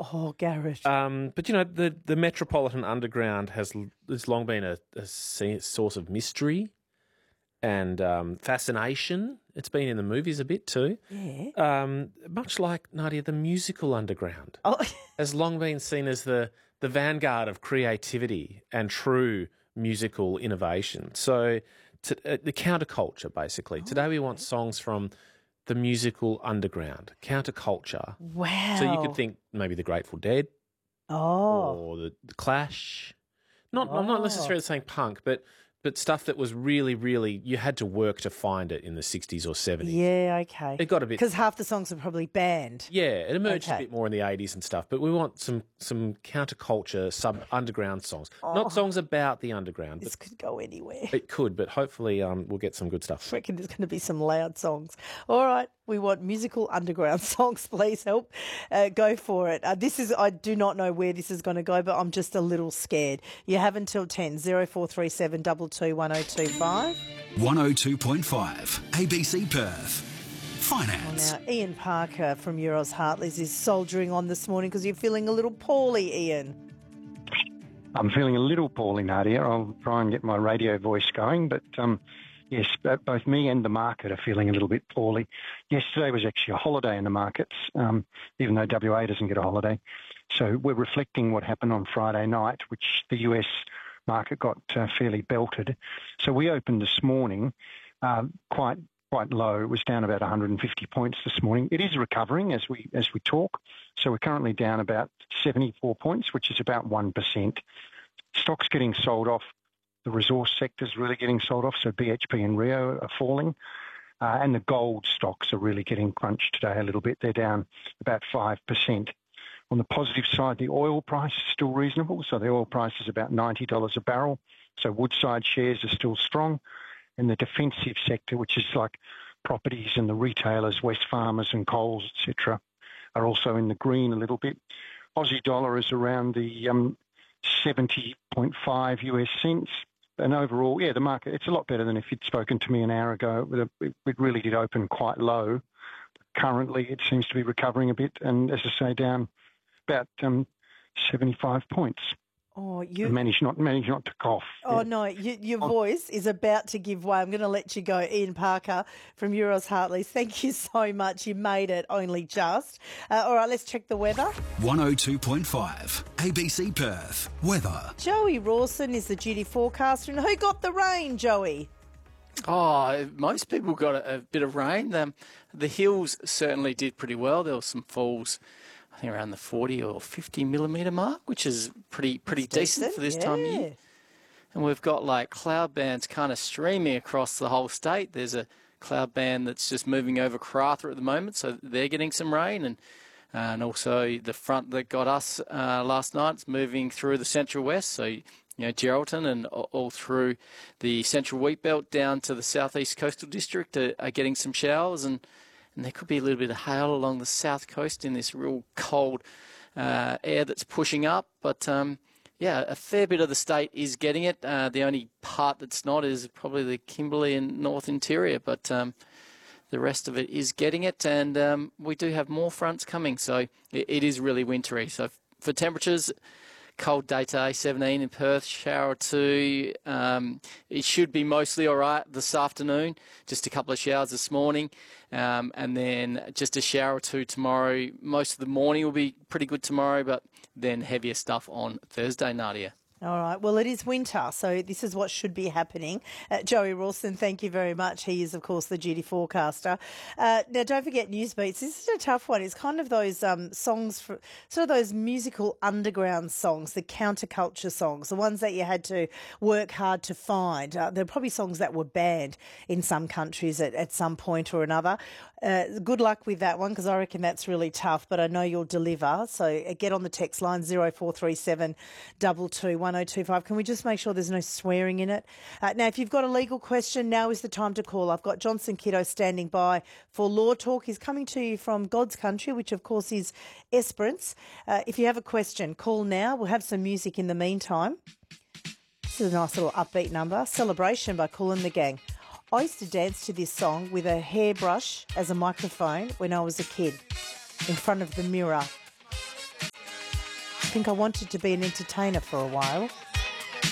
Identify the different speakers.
Speaker 1: Oh, Garrett.
Speaker 2: But, the Metropolitan Underground has long been a source of mystery and fascination. It's been in the movies a bit too.
Speaker 1: Yeah.
Speaker 2: Much like, Nadia, the musical underground
Speaker 1: Oh.
Speaker 2: has long been seen as the vanguard of creativity and true musical innovation. So the counterculture, basically. Today we want songs from the musical underground, counterculture.
Speaker 1: Wow.
Speaker 2: So you could think maybe the Grateful Dead or the Clash. I'm not necessarily saying punk, but stuff that was really, really, you had to work to find it in the 60s or 70s.
Speaker 1: Yeah, okay.
Speaker 2: It got a bit...
Speaker 1: Because half the songs were probably banned.
Speaker 2: Yeah, it emerged a bit more in the 80s and stuff, but we want some counterculture, underground songs. Not songs about the underground.
Speaker 1: This could go anywhere.
Speaker 2: It could, but hopefully we'll get some good stuff.
Speaker 1: I reckon there's going to be some loud songs. All right, we want musical underground songs. Please help. Go for it. I do not know where this is going to go, but I'm just a little scared. You have until 10, 0437 22 1025.
Speaker 3: 102.5 ABC Perth. Finance.
Speaker 1: Well, now, Ian Parker from Euros Hartleys is soldiering on this morning because you're feeling a little poorly, Ian.
Speaker 4: I'm feeling a little poorly, Nadia. I'll try and get my radio voice going, but yes, both me and the market are feeling a little bit poorly. Yesterday was actually a holiday in the markets, even though WA doesn't get a holiday. So we're reflecting what happened on Friday night, which the US market got fairly belted. So we opened this morning quite low. It was down about 150 points this morning. It is recovering as we talk. So we're currently down about 74 points, which is about 1%. Stocks getting sold off. The resource sector's really getting sold off. So BHP and Rio are falling. And the gold stocks are really getting crunched today a little bit. They're down about 5%. On the positive side, the oil price is still reasonable. So the oil price is about $90 a barrel. So Woodside shares are still strong. And the defensive sector, which is like properties and the retailers, Wesfarmers and Coles, etc., are also in the green a little bit. Aussie dollar is around the 70.5 US cents. And overall, the market, it's a lot better than if you'd spoken to me an hour ago. It really did open quite low. Currently, it seems to be recovering a bit. And as I say, down about 75 points.
Speaker 1: Oh,
Speaker 4: manage not to cough.
Speaker 1: Oh, no, your voice is about to give way. I'm going to let you go. Ian Parker from Euros Hartleys, thank you so much. You made it only just. All right, let's check the weather.
Speaker 3: 102.5 ABC Perth. Weather.
Speaker 1: Joey Rawson is the duty forecaster. And who got the rain, Joey?
Speaker 5: Oh, most people got a bit of rain. The hills certainly did pretty well. There were some falls, I think around the 40 or 50 millimetre mark, which is pretty decent for this time of year. And we've got like cloud bands kind of streaming across the whole state. There's a cloud band that's just moving over Karratha at the moment, so they're getting some rain. And also the front that got us last night is moving through the central west, so Geraldton and all through the central wheat belt down to the southeast coastal district are getting some showers, and there could be a little bit of hail along the south coast in this real cold air that's pushing up. But, a fair bit of the state is getting it. The only part that's not is probably the Kimberley and North Interior, but the rest of it is getting it. And we do have more fronts coming, so it is really wintry. So for temperatures, cold day today, 17 in Perth, shower 2. It should be mostly all right this afternoon, just a couple of showers this morning, and then just a shower or 2 tomorrow. Most of the morning will be pretty good tomorrow, but then heavier stuff on Thursday, Nadia.
Speaker 1: All right. Well, it is winter, so this is what should be happening. Joey Rawson, thank you very much. He is, of course, the duty forecaster. Now, don't forget Newsbeats. This is a tough one. It's kind of those songs, sort of those musical underground songs, the counterculture songs, the ones that you had to work hard to find. They're probably songs that were banned in some countries at some point or another. Good luck with that one, because I reckon that's really tough, but I know you'll deliver. So get on the text line 0437 22 1025. Can we just make sure there's no swearing in it? Now, if you've got a legal question, now is the time to call. I've got Johnson Kiddo standing by for Law Talk. He's coming to you from God's country, which of course is Esperance. If you have a question, call now. We'll have some music in the meantime. This is a nice little upbeat number. Celebration by Kool and the Gang. I used to dance to this song with a hairbrush as a microphone when I was a kid in front of the mirror. think I wanted to be an entertainer for a while.